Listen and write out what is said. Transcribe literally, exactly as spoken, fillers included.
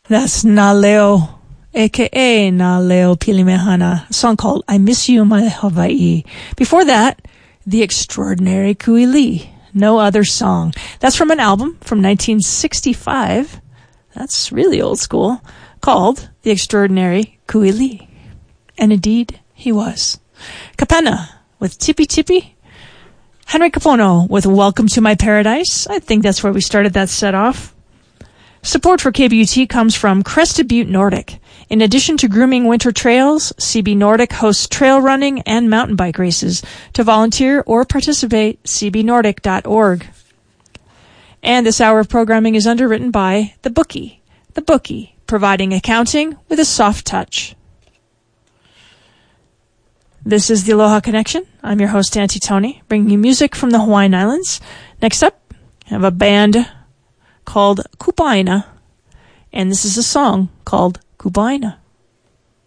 That's Naleo, a k a. Naleo Pilimehana, a song called I Miss You, My Hawaii. Before that, The Extraordinary Kuili, No Other Song. That's from an album from nineteen sixty-five. That's really old school, called The Extraordinary Kuili. And indeed, he was. Kapena with Tippy Tippy. Henry Kapono with Welcome to My Paradise. I think that's where we started that set off. Support for K B U T comes from Crested Butte Nordic. In addition to grooming winter trails, C B Nordic hosts trail running and mountain bike races. To volunteer or participate, c b nordic dot org. And this hour of programming is underwritten by The Bookie. The Bookie, providing accounting with a soft touch. This is the Aloha Connection. I'm your host, Auntie Tony, bringing you music from the Hawaiian Islands. Next up, I have a band called Kupaina, and this is a song called Kupaina.